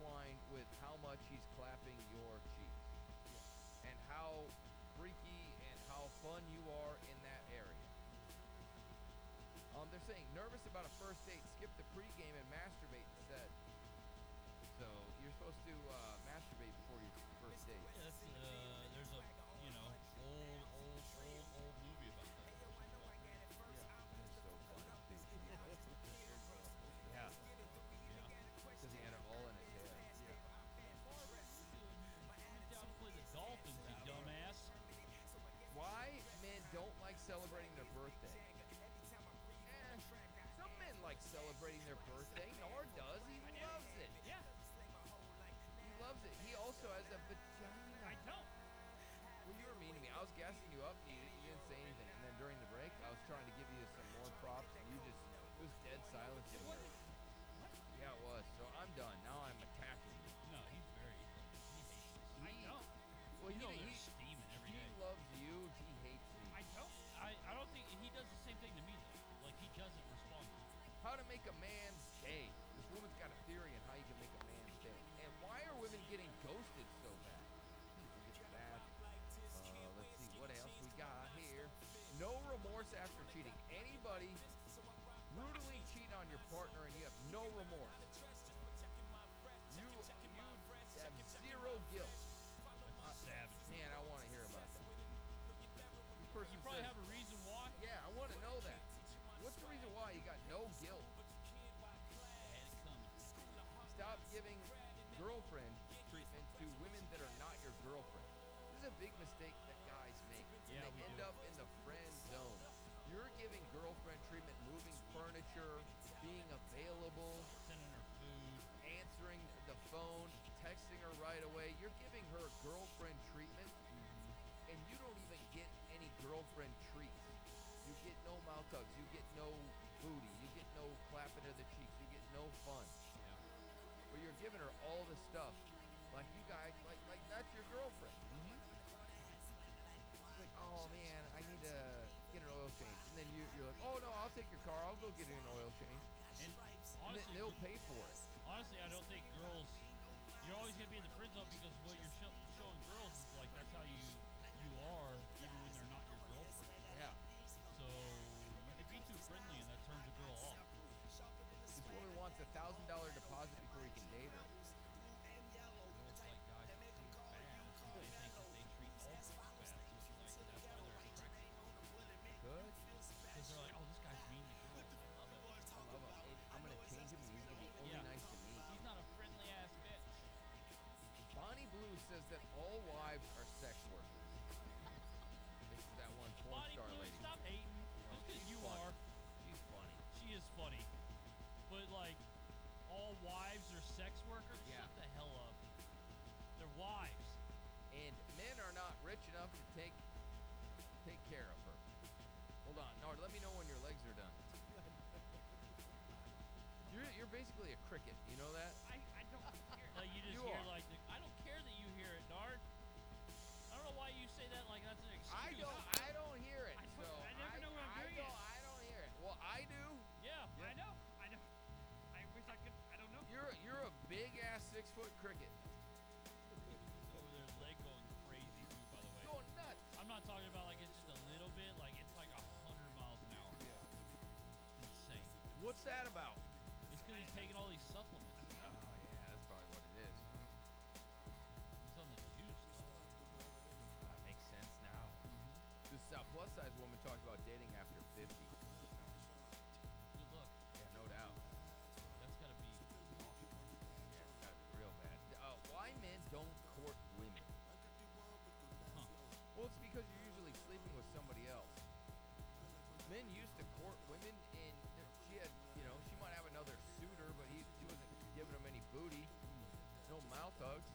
intertwined with how much he's clapping your cheeks and how freaky and how fun you are in that area. They're saying nervous about a first date, skip the pregame and masturbate instead. So you're supposed to masturbate before your first date. That's, there's a, old movie about that. That's so funny. Yeah. Because he had it all in his head. Down to play the Dolphins, you dumbass. Why men don't like celebrating their birthday? Some men like celebrating their birthday. Nor does. He loves it. Yeah. He loves it. He also has a vagina. I don't. Well, you were mean to me. I was gassing you up. You didn't say anything. And then during the break, I was trying to give you some more props. And you just, it was dead silence. It wasn't. What? Yeah, it was. So I'm done. Now I'm attacking you. No, he's very. I don't. Well, You know he they're steaming every he day. loves you. He hates me. I don't. I don't think he does the same thing to me though. Like he doesn't respond to me. How to make a man stay. This woman's got a theory on how you can make a man stay. And why are women getting ghosted so bad? Get to that. Let's see what else we got here. No remorse after cheating. Anybody brutally cheat on your partner and you have no remorse. You have zero guilt. Savage. Man, I want to hear about that. This person You probably says, have a reason why. yeah, I want to know that. What's the reason why you got no guilt? I had it coming. Stop giving girlfriend treatment to women that are not your girlfriend. This is a big mistake that guys make. Yeah, They we end do. up in the friend zone. You're giving girlfriend treatment, moving furniture, being available, Sending her food. answering the phone, texting her right away. You're giving her girlfriend treatment, and you don't even get any girlfriend treats. You get no mouth hugs. You get no booty. You get no clapping of the cheeks. You get no fun. Yeah. But you're giving her all this stuff, like you guys, like that's your girlfriend. It's like, oh man, I need to get an oil change, and then you're like, oh no, I'll take your car. I'll go get you an oil change. And And honestly, they'll pay for it. honestly, I don't think girls. You're always gonna be in the friend zone because what you're showing girls is like that's how you are even when they're not your girlfriend. Yeah. So you can be too friendly and that turns a girl off. This woman wants $1,000 deposit before you can date her. It's like guys that treat fast. They think that they treat all girls fast. It's like that's why they're attracted. Good. Because they're like, oh, this guy's mean to girls. I love it. I love him. I'm gonna change him, and he's gonna be only Yeah. nice to me. He's not a friendly ass bitch. Bonnie Blue says that all wives are sex workers. This is that one porn Bonnie star Blue, lady. stop hating. Just because she's you funny. are. She's funny. She is funny. But like, all wives are sex workers? Yeah. Shut the hell up. They're wives. And men are not rich enough to take care of her. Hold on, Nard. Let me know when your legs are done. You're basically a cricket. You know that? I don't care. Like you just You hear are. like I don't care that you hear it, Dart. I don't know why you say that like that's an excuse. I don't hear it. I So never know when I'm doing it. I don't hear it. Well, I do. Yeah, Yeah. I know. I know. I wish I could. I don't know. You're a big ass 6-foot cricket. Over there, leg going crazy too. By the way, Going nuts. I'm not talking about like it's just a little bit. Like it's like 100 miles an hour. Insane. What's that about? It's because he's taking all these supplements. Oh yeah, that's probably what it is. He's on the juice. That makes sense now. This plus size woman talked about dating after 50. Good luck. Yeah, no doubt. That's gotta be. Yeah, it's gotta be real bad. Why men don't court women? Huh. Well, it's because you're usually sleeping with somebody else. Men used to court women, and she had, she might have another suitor, but he wasn't giving them any booty, no mouth hugs.